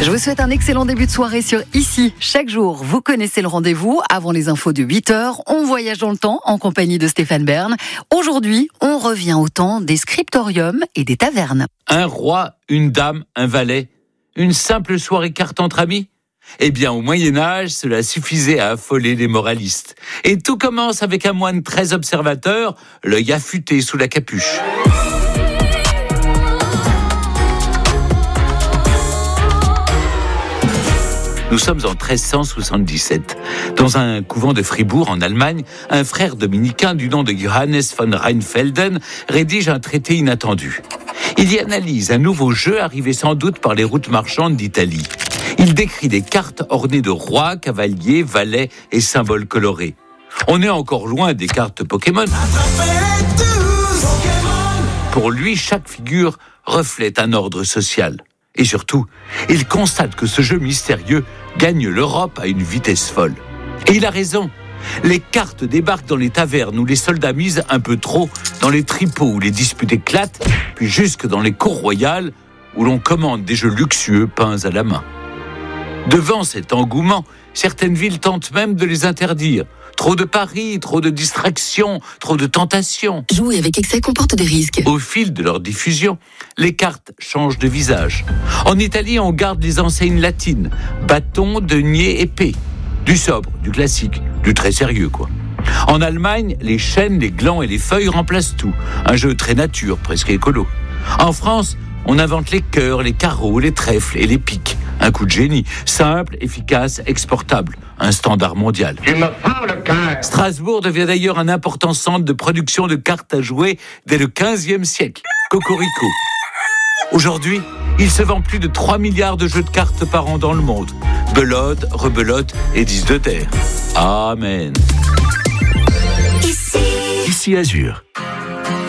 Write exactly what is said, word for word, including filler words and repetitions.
Je vous souhaite un excellent début de soirée sur Ici. Chaque jour, vous connaissez le rendez-vous. Avant les infos de huit heures, on voyage dans le temps en compagnie de Stéphane Bern. Aujourd'hui, on revient au temps des scriptoriums et des tavernes. Un roi, une dame, un valet, une simple soirée carte entre amis. Eh bien, au Moyen-Âge, cela suffisait à affoler les moralistes. Et tout commence avec un moine très observateur, l'œil affûté sous la capuche. Nous sommes en treize cent soixante-dix-sept. Dans un couvent de Fribourg, en Allemagne, un frère dominicain du nom de Johannes von Rheinfelden rédige un traité inattendu. Il y analyse un nouveau jeu arrivé sans doute par les routes marchandes d'Italie. Il décrit des cartes ornées de rois, cavaliers, valets et symboles colorés. On est encore loin des cartes Pokémon. Pour lui, chaque figure reflète un ordre social. Et surtout, il constate que ce jeu mystérieux gagne l'Europe à une vitesse folle. Et il a raison. Les cartes débarquent dans les tavernes où les soldats misent un peu trop, dans les tripots où les disputes éclatent, puis jusque dans les cours royales où l'on commande des jeux luxueux peints à la main. Devant cet engouement, certaines villes tentent même de les interdire. Trop de paris, trop de distractions, trop de tentations. Jouer avec excès comporte des risques. Au fil de leur diffusion, les cartes changent de visage. En Italie, on garde les enseignes latines. Bâton, denier, épée. Du sobre, du classique, du très sérieux, quoi. En Allemagne, les chênes, les glands et les feuilles remplacent tout. Un jeu très nature, presque écolo. En France, on invente les cœurs, les carreaux, les trèfles et les piques. Un coup de génie, simple, efficace, exportable, un standard mondial. Tu me fends le cœur. Strasbourg devient d'ailleurs un important centre de production de cartes à jouer dès le quinzième siècle. Cocorico. Aujourd'hui, il se vend plus de trois milliards de jeux de cartes par an dans le monde. Belote, rebelote et dix de terre. Amen. Ici. Ici Azur.